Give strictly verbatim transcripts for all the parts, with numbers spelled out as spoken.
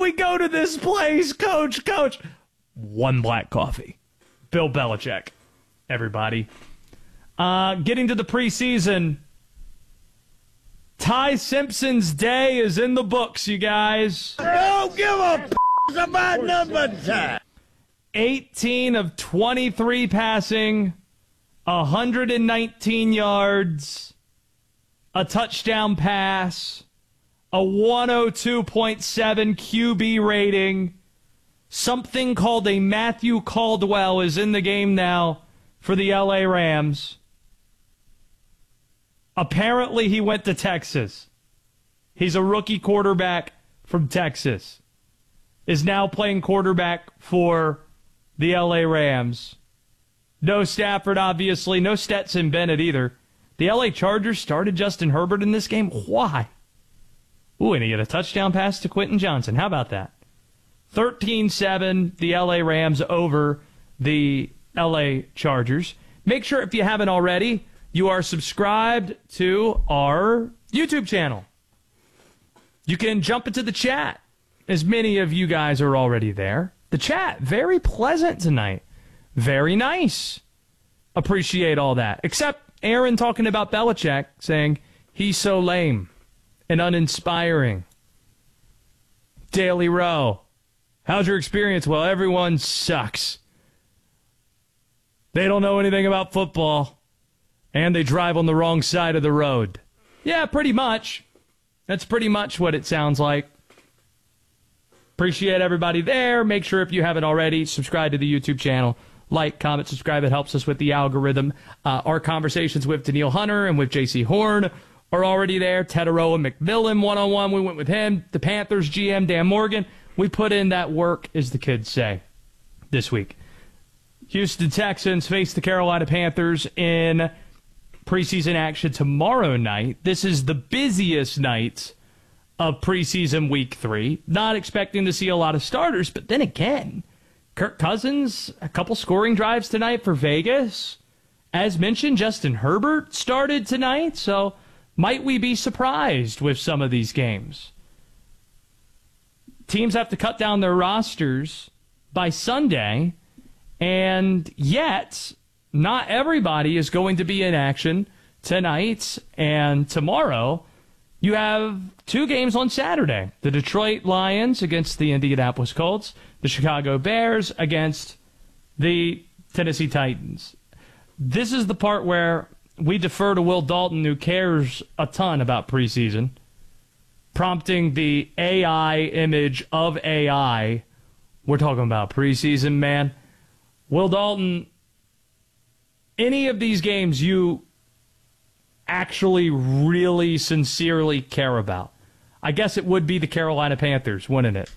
we go to this place, coach, coach. One black coffee. Bill Belichick. Everybody. Uh, getting to the preseason. Ty Simpson's day is in the books, you guys. Don't give a p*** about number time. eighteen of twenty-three passing, one hundred nineteen yards, a touchdown pass, a one oh two point seven Q B rating. Something called a Matthew Caldwell is in the game now for the L A Rams. Apparently he went to Texas. He's a rookie quarterback from Texas. Is now playing quarterback for the L A Rams. No Stafford, obviously. No Stetson Bennett either. The L A Chargers started Justin Herbert in this game. Why? Ooh, and he had a touchdown pass to Quentin Johnson. How about that? thirteen seven, the L A Rams over the L A Chargers. Make sure, if you haven't already, you are subscribed to our YouTube channel. You can jump into the chat, as many of you guys are already there. The chat, very pleasant tonight. Very nice. Appreciate all that. Except Aaron talking about Belichick, saying he's so lame and uninspiring. Daily Row, how's your experience? Well, everyone sucks. They don't know anything about football, and they drive on the wrong side of the road. Yeah, pretty much. That's pretty much what it sounds like. Appreciate everybody there. Make sure, if you haven't already, subscribe to the YouTube channel. Like, comment, subscribe. It helps us with the algorithm. Uh, our conversations with Daniil Hunter and with J C Horn are already there. Teteroa McMillan one-on-one. We went with him. The Panthers G M, Dan Morgan. We put in that work, as the kids say, this week. Houston Texans face the Carolina Panthers in preseason action tomorrow night. This is the busiest night of preseason week three. Not expecting to see a lot of starters, but then again, Kirk Cousins, a couple scoring drives tonight for Vegas. As mentioned, Justin Herbert started tonight, so might we be surprised with some of these games? Teams have to cut down their rosters by Sunday, and yet not everybody is going to be in action tonight and tomorrow. You have two games on Saturday. The Detroit Lions against the Indianapolis Colts. The Chicago Bears against the Tennessee Titans. This is the part where we defer to Will Dalton, who cares a ton about preseason, prompting the A I image of A I. We're talking about preseason, man. Will Dalton, any of these games you actually really sincerely care about? I guess it would be the Carolina Panthers, wouldn't it?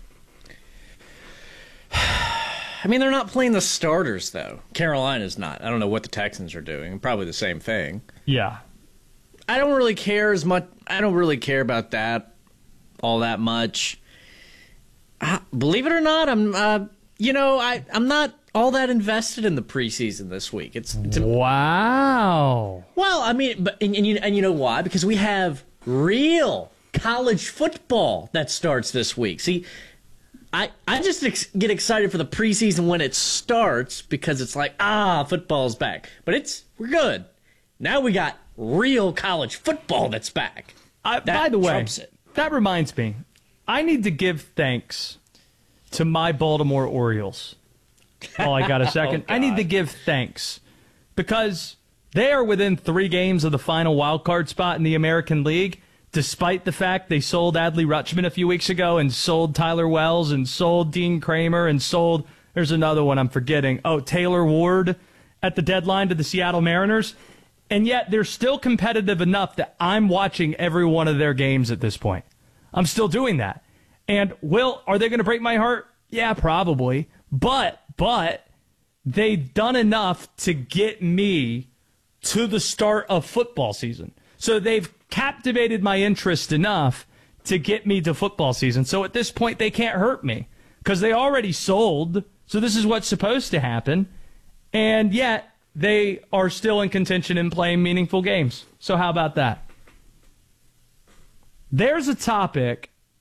I mean, they're not playing the starters, though. Carolina's not. I don't know what the Texans are doing. Probably the same thing. Yeah. I don't really care as much. I don't really care about that all that much. Uh, believe it or not, I'm. Uh, you know, I I'm not all that invested in the preseason this week. It's, it's wow. Well, I mean, but and, and you and you know why? Because we have real college football that starts this week. See, I I just ex- get excited for the preseason when it starts because it's like, ah, football's back. But it's we're good. Now we got real college football that's back. I, that by the way, it. that reminds me, I need to give thanks to my Baltimore Orioles. Oh, I got a second. oh, I need to give thanks because they are within three games of the final wild card spot in the American League, despite the fact they sold Adley Rutschman a few weeks ago and sold Tyler Wells and sold Dean Kramer and sold, there's another one I'm forgetting, oh, Taylor Ward at the deadline to the Seattle Mariners. And yet they're still competitive enough that I'm watching every one of their games at this point. I'm still doing that. And, Will, are they going to break my heart? Yeah, probably. But, but, they've done enough to get me to the start of football season. So they've captivated my interest enough to get me to football season. So at this point, they can't hurt me because they already sold. So this is what's supposed to happen. And yet, they are still in contention and playing meaningful games. So how about that? There's a topic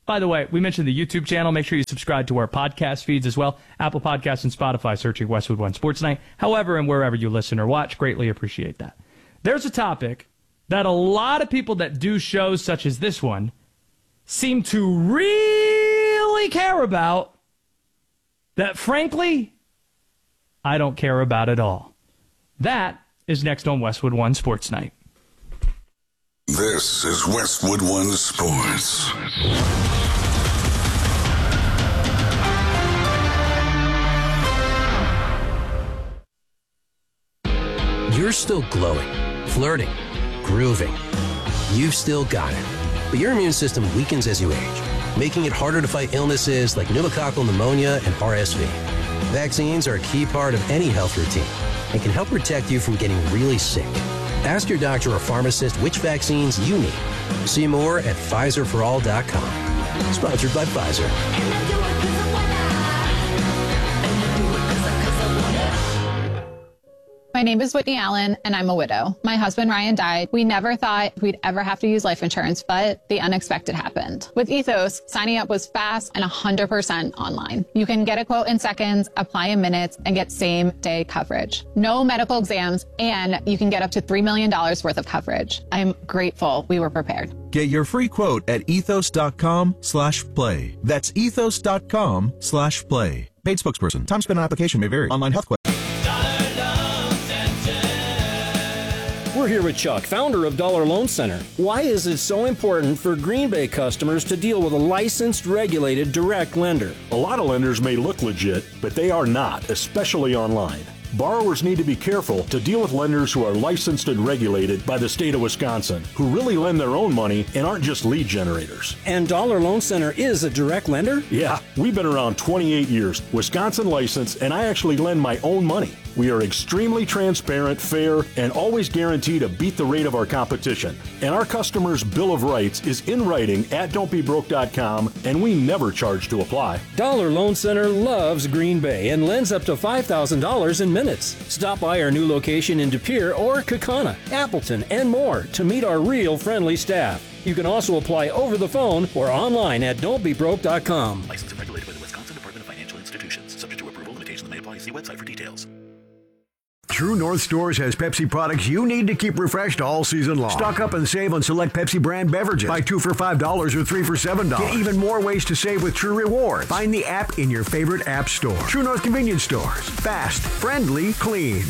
By the way, we mentioned the YouTube channel. Make sure you subscribe to our podcast feeds as well. Apple Podcasts and Spotify, searching Westwood One Sports Night. However, and wherever you listen or watch, greatly appreciate that. There's a topic that a lot of people that do shows such as this one seem to really care about that, frankly, I don't care about at all. That is next on Westwood One Sports Night. This is Westwood One Sports. You're still glowing, flirting, grooving. You've still got it. But your immune system weakens as you age, making it harder to fight illnesses like pneumococcal pneumonia and R S V. Vaccines are a key part of any health routine and can help protect you from getting really sick. Ask your doctor or pharmacist which vaccines you need. See more at Pfizer for all dot com. Sponsored by Pfizer. My name is Whitney Allen, and I'm a widow. My husband, Ryan, died. We never thought we'd ever have to use life insurance, but the unexpected happened. With Ethos, signing up was fast and one hundred percent online. You can get a quote in seconds, apply in minutes, and get same-day coverage. No medical exams, and you can get up to three million dollars worth of coverage. I'm grateful we were prepared. Get your free quote at ethos.com slash play. That's ethos.com slash play. Paid spokesperson. Time spent on application may vary. Online health questions. We're here with Chuck, founder of Dollar Loan Center. Why is it so important for Green Bay customers to deal with a licensed, regulated, direct lender? A lot of lenders may look legit, but they are not, especially online. Borrowers need to be careful to deal with lenders who are licensed and regulated by the state of Wisconsin, who really lend their own money and aren't just lead generators. And Dollar Loan Center is a direct lender? Yeah, we've been around twenty-eight years, Wisconsin licensed, and I actually lend my own money. We are extremely transparent, fair, and always guarantee to beat the rate of our competition. And our customers' Bill of Rights is in writing at don't be broke dot com, and we never charge to apply. Dollar Loan Center loves Green Bay and lends up to five thousand dollars in minutes. Stop by our new location in De Pere or Kaukauna, Appleton, and more to meet our real friendly staff. You can also apply over the phone or online at don't be broke dot com. Licensed and regulated by the Wisconsin Department of Financial Institutions. Subject to approval, limitations may apply. See website for details. True North Stores has Pepsi products you need to keep refreshed all season long. Stock up and save on select Pepsi brand beverages. Buy two for five dollars or three for seven dollars. Get even more ways to save with True Rewards. Find the app in your favorite app store. True North Convenience Stores. Fast, friendly, clean.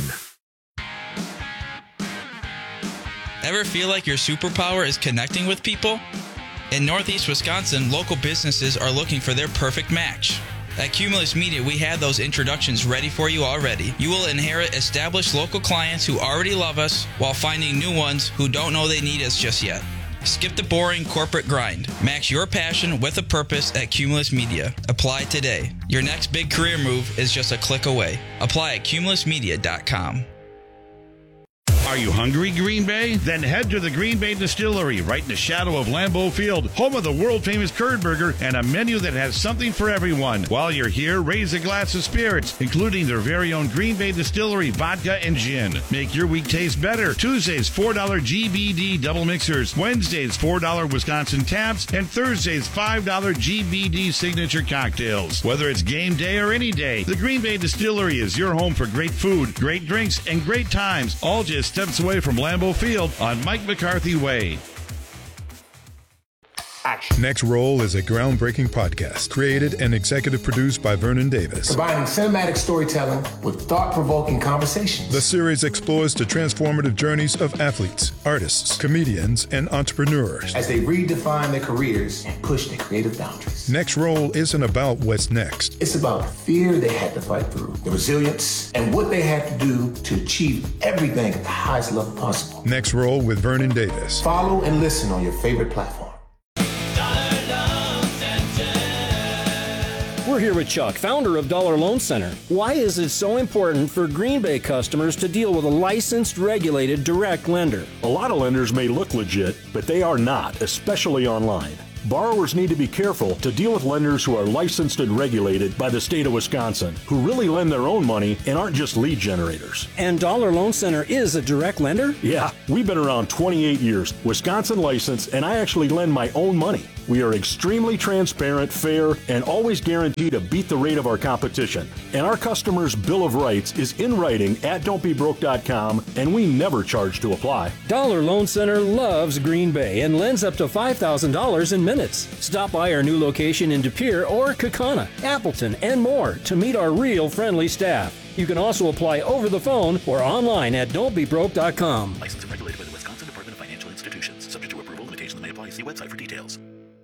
Ever feel like your superpower is connecting with people? In Northeast Wisconsin, local businesses are looking for their perfect match. At Cumulus Media, we have those introductions ready for you already. You will inherit established local clients who already love us while finding new ones who don't know they need us just yet. Skip the boring corporate grind. Match your passion with a purpose at Cumulus Media. Apply today. Your next big career move is just a click away. Apply at cumulus media dot com. Are you hungry, Green Bay? Then head to the Green Bay Distillery, right in the shadow of Lambeau Field, home of the world-famous curd burger and a menu that has something for everyone. While you're here, raise a glass of spirits, including their very own Green Bay Distillery vodka and gin. Make your week taste better. Tuesdays, four dollar G B D double mixers. Wednesdays, four dollar Wisconsin taps. And Thursdays, five dollar G B D signature cocktails. Whether it's game day or any day, the Green Bay Distillery is your home for great food, great drinks, and great times, all just steps away from Lambeau Field on Mike McCarthy Way. Action. Next Roll is a groundbreaking podcast created and executive produced by Vernon Davis. Combining cinematic storytelling with thought-provoking conversations. The series explores the transformative journeys of athletes, artists, comedians, and entrepreneurs as they redefine their careers and push their creative boundaries. Next Roll isn't about what's next. It's about the fear they had to fight through, the resilience, and what they had to do to achieve everything at the highest level possible. Next Roll with Vernon Davis. Follow and listen on your favorite platform. We're here with Chuck, founder of Dollar Loan Center. Why is it so important for Green Bay customers to deal with a licensed, regulated, direct lender? A lot of lenders may look legit, but they are not, especially online. Borrowers need to be careful to deal with lenders who are licensed and regulated by the state of Wisconsin, who really lend their own money and aren't just lead generators. And Dollar Loan Center is a direct lender? Yeah, we've been around twenty-eight years, Wisconsin licensed, and I actually lend my own money. We are extremely transparent, fair, and always guarantee to beat the rate of our competition. And our customers' Bill of Rights is in writing at don't be broke dot com, and we never charge to apply. Dollar Loan Center loves Green Bay and lends up to five thousand dollars in minutes. Stop by our new location in De Pere or Kaukauna, Appleton, and more to meet our real friendly staff. You can also apply over the phone or online at don't be broke dot com. Licensed and regulated by the Wisconsin Department of Financial Institutions. Subject to approval, limitations may apply. See website for details.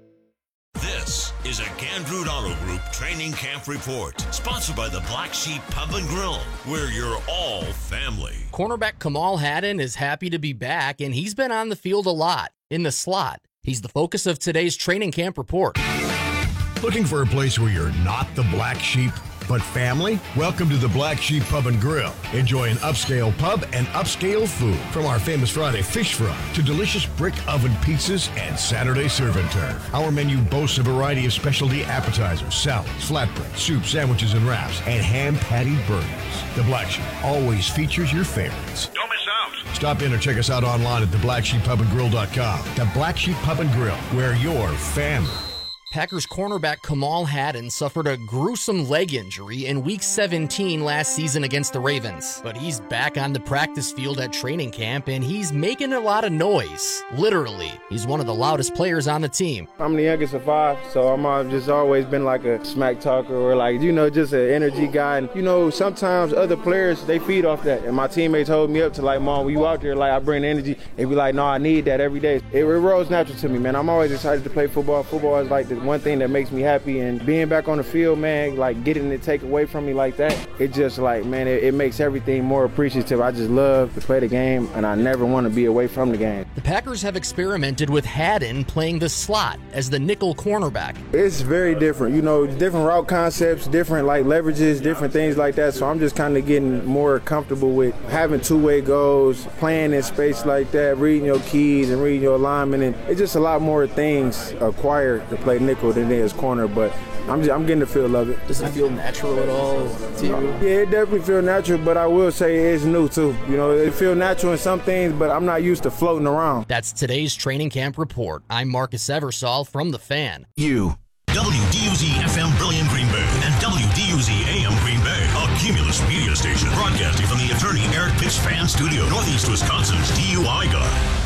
This is a Gandrud Auto Group Training Camp Report, sponsored by the Black Sheep Pub and Grill, where you're all family. Cornerback Kamal Hadden is happy to be back, and he's been on the field a lot, in the slot. He's the focus of today's Training Camp Report. Looking for a place where you're not the black sheep, but family? Welcome to the Black Sheep Pub and Grill. Enjoy an upscale pub and upscale food. From our famous Friday fish fry to delicious brick oven pizzas and Saturday serve and turf. Our menu boasts a variety of specialty appetizers, salads, flatbread, soup, sandwiches, and wraps, and hand-patted burgers. The Black Sheep always features your favorites. Don't miss out. Stop in or check us out online at the black sheep pub and grill dot com. The Black Sheep Pub and Grill, where you're family. Packers cornerback Kamal Hadden suffered a gruesome leg injury in Week seventeen last season against the Ravens. But he's back on the practice field at training camp, and he's making a lot of noise. Literally, he's one of the loudest players on the team. I'm the youngest of five, so I'm uh, just always been like a smack talker or like, you know, just an energy guy. And, you know, sometimes other players, they feed off that. And my teammates hold me up to like, Mom, when you out there, like I bring the energy. They be like, no, I need that every day. It, it rolls natural to me, man. I'm always excited to play football. Football is like the one thing that makes me happy, and being back on the field, man, like getting it take away from me like that, it just like, man, it, it makes everything more appreciative. I just love to play the game, and I never want to be away from the game. The Packers have experimented with Hadden playing the slot as the nickel cornerback. It's very different, you know, different route concepts, different like leverages, different things like that, so I'm just kind of getting more comfortable with having two-way goals, playing in space like that, reading your keys and reading your alignment, and it's just a lot more things acquired to play nickel than as corner, but I'm just, I'm getting the feel of it. Does it feel natural at all to you? Yeah, it definitely feels natural, but I will say it's new too. You know, it feels natural in some things, but I'm not used to floating around. That's today's Training Camp Report. I'm Marcus Eversole from The Fan. You. W D U Z F M Brilliant Green Bay and W D U Z A M Green Bay, a Cumulus media station broadcasting from the attorney Eric Pitts Fan Studio, Northeast Wisconsin's D U I guy.